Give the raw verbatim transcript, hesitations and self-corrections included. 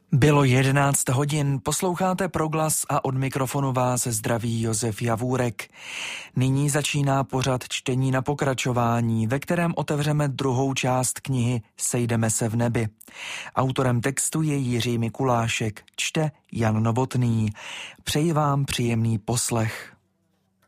Bylo jedenáct hodin, posloucháte Proglas a od mikrofonu vás zdraví Josef Javůrek. Nyní začíná pořad čtení na pokračování, ve kterém otevřeme druhou část knihy Sejdeme se v nebi. Autorem textu je Jiří Mikulášek, čte Jan Novotný. Přeji vám příjemný poslech.